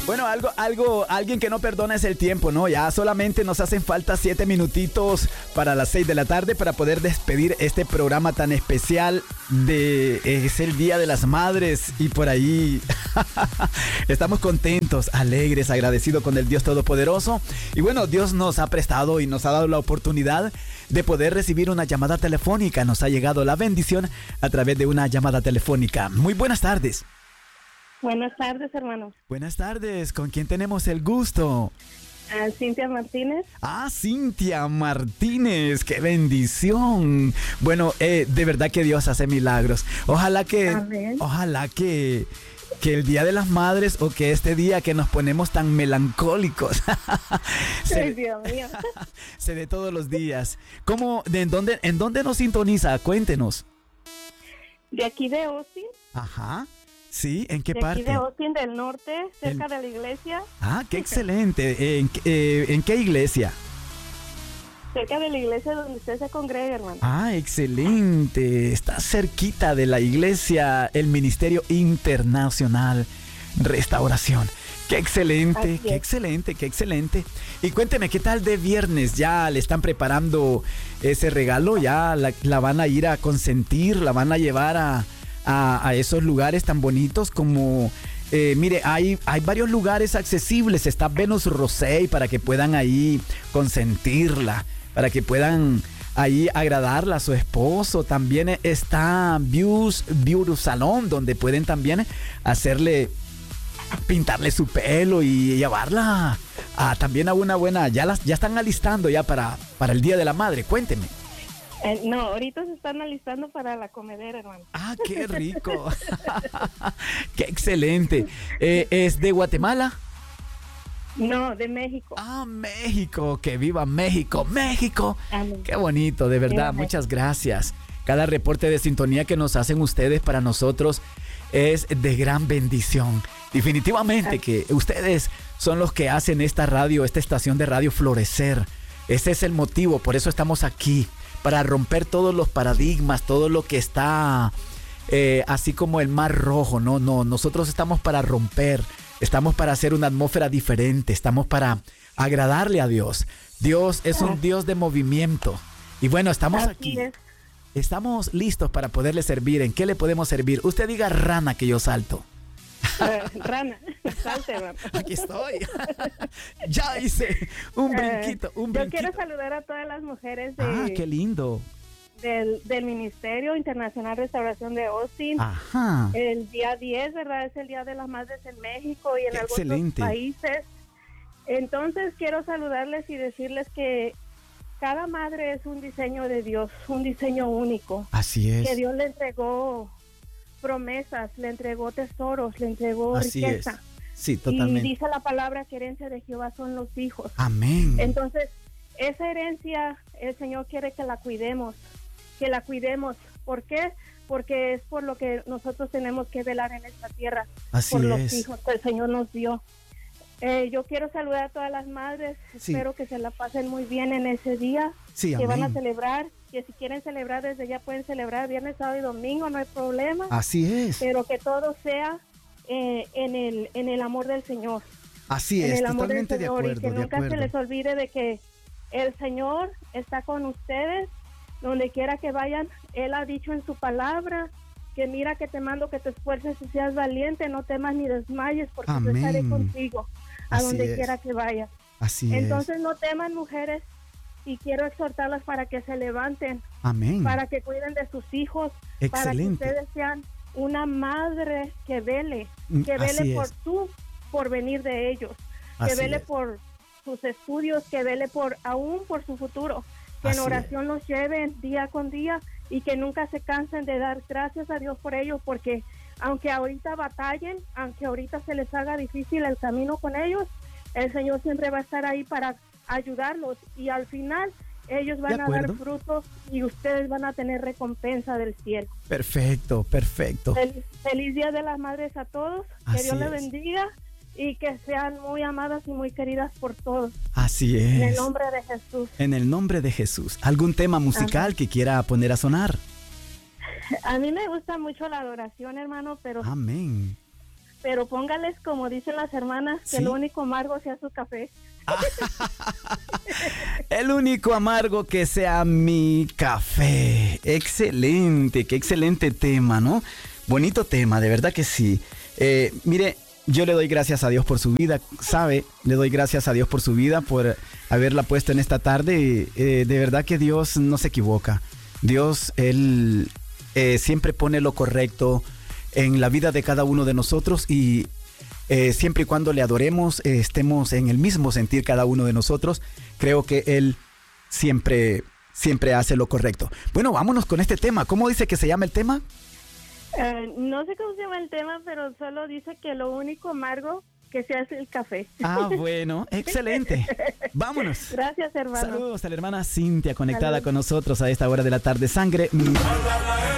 Bueno, alguien que no perdona es el tiempo, ¿no? Ya solamente nos hacen falta 7 minutitos para las 6 de la tarde para poder despedir este programa tan especial es el Día de las Madres y por ahí estamos contentos, alegres, agradecidos con el Dios Todopoderoso. Y bueno, Dios nos ha prestado y nos ha dado la oportunidad de poder recibir una llamada telefónica. Nos ha llegado la bendición a través de una llamada telefónica. Muy buenas tardes. Buenas tardes, hermanos. Buenas tardes, ¿con quién tenemos el gusto? Cintia Martínez. Cintia Martínez, qué bendición. Bueno, de verdad que Dios hace milagros. Ojalá que el Día de las Madres o que este día que nos ponemos tan melancólicos Dios mío. se dé todos los días. ¿En dónde nos sintoniza? Cuéntenos. De aquí de Austin. Ajá. Sí, ¿en qué de parte? Aquí de Austin del norte, cerca de la iglesia. Qué excelente. ¿En qué iglesia? Cerca de la iglesia donde usted se congrega, hermano. Excelente. Está cerquita de la iglesia, el Ministerio Internacional Restauración. Qué excelente, qué excelente, qué excelente. Y cuénteme, ¿qué tal de viernes? ¿Ya le están preparando ese regalo? ¿Ya la van a ir a consentir? ¿La van a llevar a esos lugares tan bonitos como... mire, hay varios lugares accesibles. Está Venus Rosé para que puedan ahí consentirla, para que puedan ahí agradarla a su esposo. También está Beauty Salon, donde pueden también pintarle su pelo y llevarla también a una buena... Ya están alistando ya para el Día de la Madre. Cuénteme. No, ahorita se están alistando para la comedera, hermano. ¡Qué rico! ¡Qué excelente! ¿Es de Guatemala? No, de México. México. ¡Que viva México! ¡México! Amén. ¡Qué bonito! De verdad, muchas gracias. Cada reporte de sintonía que nos hacen ustedes para nosotros es de gran bendición. Definitivamente que ustedes son los que hacen esta estación de radio florecer. Ese es el motivo, por eso estamos aquí. Para romper todos los paradigmas, todo lo que está así como el mar rojo. No, nosotros estamos para romper, estamos para hacer una atmósfera diferente, estamos para agradarle a Dios. Dios es un Dios de movimiento. Y bueno, estamos aquí. Estamos listos para poderle servir. ¿En qué le podemos servir? Usted diga rana que yo salto. Rana, salte, rana. Aquí estoy. Ya hice un brinquito, Yo quiero saludar a todas las mujeres qué lindo. Del Ministerio Internacional Restauración de Austin. Ajá. El día 10, ¿verdad? Es el Día de las Madres en México y en algunos países. Entonces quiero saludarles y decirles que cada madre es un diseño de Dios, un diseño único. Así es. Que Dios le entregó promesas, le entregó tesoros, le entregó riqueza. Es. Sí, totalmente. Y dice la palabra que herencia de Jehová son los hijos. Amén. Entonces, esa herencia, el Señor quiere que la cuidemos. ¿Por qué? Porque es por lo que nosotros tenemos que velar en esta tierra. Así por es. los hijos que el Señor nos dio. Yo quiero saludar a todas las madres. Sí. Espero que se la pasen muy bien en ese día. Sí, que amén. van a celebrar. Que si quieren celebrar desde ya pueden celebrar viernes, sábado y domingo, no hay problema. Así es. Pero que todo sea en el amor del Señor. Así es, totalmente de acuerdo. Y que nunca se les olvide de que el Señor está con ustedes donde quiera que vayan. Él ha dicho en su palabra que mira que te mando que te esfuerces y seas valiente, no temas ni desmayes, porque yo estaré contigo a donde quiera que vayas. Así Entonces no teman, mujeres, y quiero exhortarlas para que se levanten. Amén. Para que cuiden de sus hijos. Excelente. Para que ustedes sean una madre que vele por su porvenir de ellos, que vele por sus estudios, que vele aún por su futuro, que en oración los lleven día con día y que nunca se cansen de dar gracias a Dios por ellos, porque aunque ahorita batallen, aunque ahorita se les haga difícil el camino con ellos, el Señor siempre va a estar ahí para ayudarlos y al final ellos van a dar frutos y ustedes van a tener recompensa del cielo. Perfecto. Feliz Día de las Madres a todos. Que Dios les bendiga y que sean muy amadas y muy queridas por todos. Así es. En el nombre de Jesús. En el nombre de Jesús. ¿Algún tema musical que quiera poner a sonar? A mí me gusta mucho la adoración, hermano, pero... Amén. pero póngales, como dicen las hermanas, que ¿sí? El único amargo sea su café. El único amargo que sea mi café. Excelente, qué excelente tema, ¿no? Bonito tema, de verdad que sí. Mire, yo le doy gracias a Dios por su vida, ¿sabe? Le doy gracias a Dios por su vida, por haberla puesto en esta tarde. De verdad que Dios no se equivoca. Dios, Él siempre pone lo correcto en la vida de cada uno de nosotros y siempre y cuando le adoremos, estemos en el mismo sentir cada uno de nosotros, creo que Él siempre hace lo correcto. Bueno, vámonos con este tema. ¿Cómo dice que se llama el tema? No sé cómo se llama el tema, pero solo dice que lo único amargo que se hace el café. Ah, bueno, excelente. Vámonos. Gracias, hermano. Saludos a la hermana Cintia conectada con nosotros a esta hora de la tarde. Sangre.